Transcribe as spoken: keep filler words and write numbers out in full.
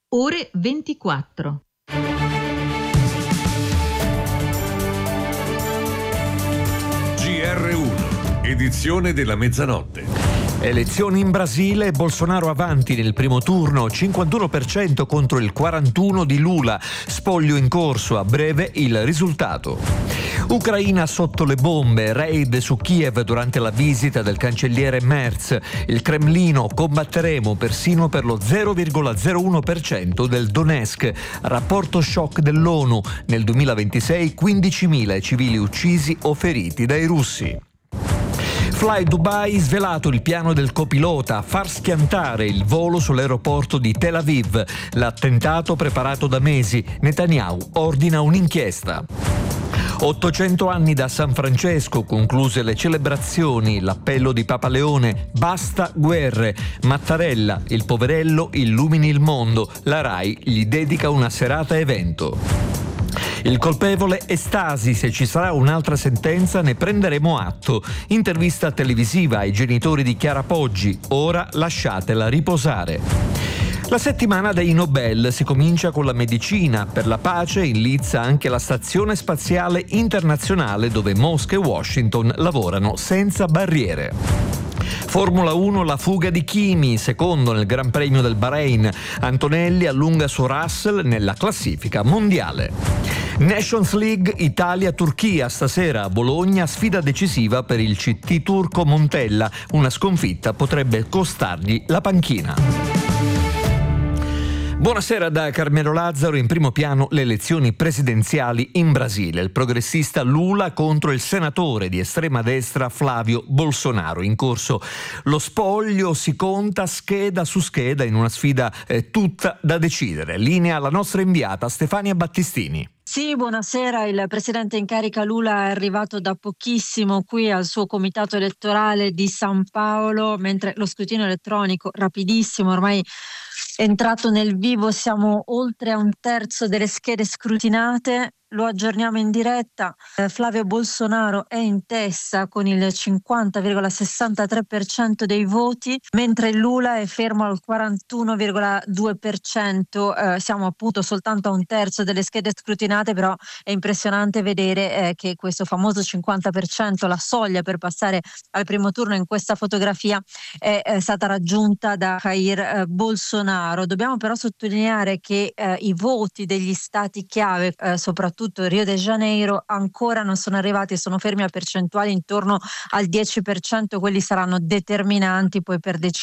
ore ventiquattro. G R uno, edizione della mezzanotte. Elezioni in Brasile, Bolsonaro avanti nel primo turno, cinquantuno per cento contro il quarantuno di Lula, spoglio in corso, a breve il risultato. Ucraina sotto le bombe, raid su Kiev durante la visita del cancelliere Merz. Il Cremlino, combatteremo persino per lo zero virgola zero uno per cento del Donetsk. Rapporto shock dell'ONU, nel duemilaventisei quindicimila civili uccisi o feriti dai russi. Fly Dubai, svelato il piano del copilota, far schiantare il volo sull'aeroporto di Tel Aviv. L'attentato preparato da mesi. Netanyahu ordina un'inchiesta. ottocento anni da San Francesco, concluse le celebrazioni, l'appello di Papa Leone, basta guerre. Mattarella, il poverello illumini il mondo, la RAI gli dedica una serata evento. Il colpevole è Stasi, se ci sarà un'altra sentenza ne prenderemo atto. Intervista televisiva ai genitori di Chiara Poggi, ora lasciatela riposare. La settimana dei Nobel si comincia con la medicina. Per la pace in lizza anche la Stazione Spaziale Internazionale, dove Mosca e Washington lavorano senza barriere. Formula uno, la fuga di Kimi, secondo nel Gran Premio del Bahrain. Antonelli allunga su Russell nella classifica mondiale. Nations League Italia-Turchia, stasera a Bologna, sfida decisiva per il C T turco Montella. Una sconfitta potrebbe costargli la panchina. Buonasera da Carmelo Lazzaro. In primo piano le elezioni presidenziali in Brasile. Il progressista Lula contro il senatore di estrema destra Flavio Bolsonaro. In corso lo spoglio, si conta scheda su scheda in una sfida eh, tutta da decidere. Linea alla nostra inviata Stefania Battistini. Sì, buonasera. Il presidente in carica Lula è arrivato da pochissimo qui al suo comitato elettorale di San Paolo, mentre lo scrutinio elettronico rapidissimo, ormai entrato nel vivo, siamo oltre a un terzo delle schede scrutinate. Lo aggiorniamo in diretta. Eh, Flavio Bolsonaro è in testa con il cinquanta virgola sessantatré per cento dei voti, mentre Lula è fermo al quarantuno virgola due per cento. Eh, siamo appunto soltanto a un terzo delle schede scrutinate, però è impressionante vedere eh, che questo famoso cinquanta per cento, la soglia per passare al primo turno in questa fotografia, è, è stata raggiunta da Jair eh, Bolsonaro. Dobbiamo però sottolineare che eh, i voti degli stati chiave, eh, soprattutto Rio de Janeiro, ancora non sono arrivati, sono fermi a percentuali intorno al dieci per cento. Quelli saranno determinanti poi per decidere